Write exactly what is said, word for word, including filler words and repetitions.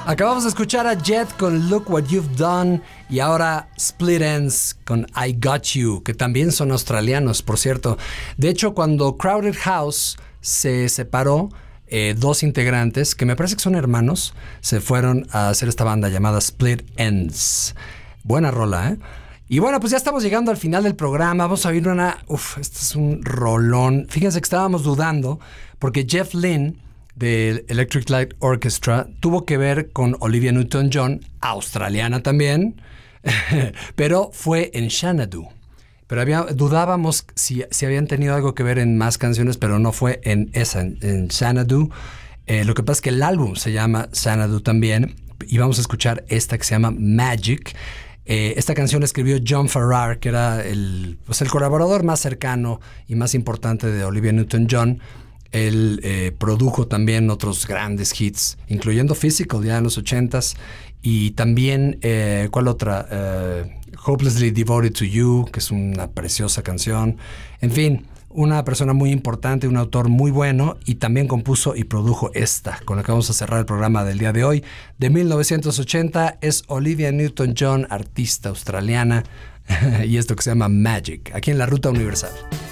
Acabamos de escuchar a Jet con Look What You've Done y ahora Split Enz con I Got You, que también son australianos, por cierto. De hecho, cuando Crowded House se separó, eh, dos integrantes, que me parece que son hermanos, se fueron a hacer esta banda llamada Split Enz. Buena rola, ¿eh? Y bueno, pues ya estamos llegando al final del programa. Vamos a oír una... Uf, este es un rolón. Fíjense que estábamos dudando porque Jeff Lynne del Electric Light Orchestra tuvo que ver con Olivia Newton-John, australiana también, pero fue en Xanadu. Pero había, dudábamos si, si habían tenido algo que ver en más canciones, pero no fue en esa, en, en Xanadu. Eh, lo que pasa es que el álbum se llama Xanadu también, y vamos a escuchar esta que se llama Magic. Eh, esta canción la escribió John Farrar, que era el, pues el colaborador más cercano y más importante de Olivia Newton-John. Él eh, produjo también otros grandes hits, incluyendo Physical ya en los ochentas, y también, eh, ¿cuál otra? Eh, Hopelessly Devoted to You, que es una preciosa canción. En fin, una persona muy importante, un autor muy bueno, y también compuso y produjo esta, con la que vamos a cerrar el programa del día de hoy. De mil novecientos ochenta es Olivia Newton-John, artista australiana, y esto que se llama Magic, aquí en la Ruta Universal.